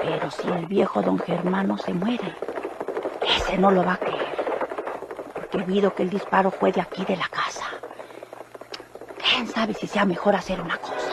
Pero si el viejo don Germano se muere, ese no lo va a creer. Porque he oído que el disparo fue de aquí de la casa. ¿Quién sabe si sea mejor hacer una cosa?